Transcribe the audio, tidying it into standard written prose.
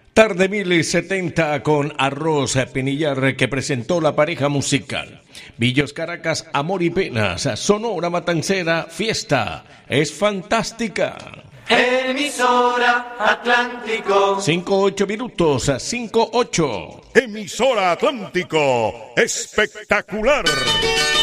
Tarde 1070 con Arroz Pinillar que presentó la pareja musical. Villos Caracas, Amor y Penas, Sonora Matancera, Fiesta, es fantástica. Emisora Atlántico. 5-8 minutos, 5-8. Emisora Atlántico, espectacular.